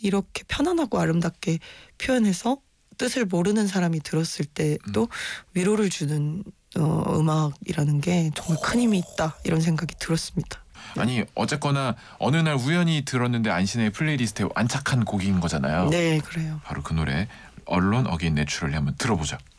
이렇게 편안하고 아름답게 표현해서 뜻을 모르는 사람이 들었을 때도 위로를 주는 음악이라는 게 정말 큰 힘이 있다 이런 생각이 들었습니다. 아니 어쨌거나 어느 날 우연히 들었는데 안신의 플레이리스트에 안착한 곡인 거잖아요. 네, 그래요. 바로 그 노래 Alone Again Naturally 한번 들어보죠.